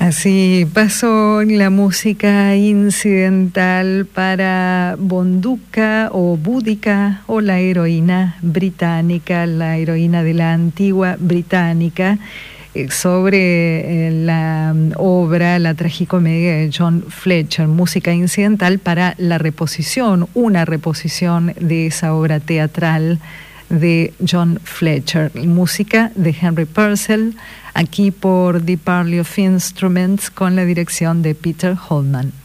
Así pasó la música incidental para Bonduca o Boudica, o la heroína británica, la heroína de la antigua británica, sobre la obra, la tragicomedia de John Fletcher, música incidental para la reposición, una reposición de esa obra teatral de John Fletcher, música de Henry Purcell, aquí por The Parley of Instruments con la dirección de Peter Holman.